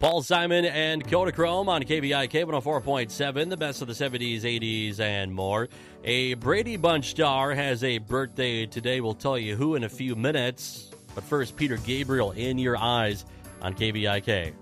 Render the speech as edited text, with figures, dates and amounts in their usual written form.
Paul Simon and Kodachrome on KVIK 104.7, the best of the 70s, 80s, and more. A Brady Bunch star has a birthday today. We'll tell you who in a few minutes. But first, Peter Gabriel, In Your Eyes on KVIK.